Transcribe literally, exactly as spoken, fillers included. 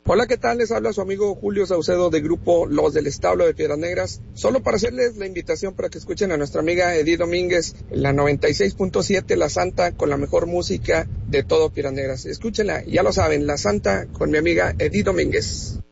Hola, ¿qué tal? Les habla su amigo Julio Saucedo de grupo Los del Establo de Piedras Negras. Solo para hacerles la invitación para que escuchen a nuestra amiga Edith Domínguez en la noventa y seis punto siete La Santa con la mejor música de todo Piedras Negras. Escúchenla, ya lo saben, La Santa con mi amiga Edith Domínguez.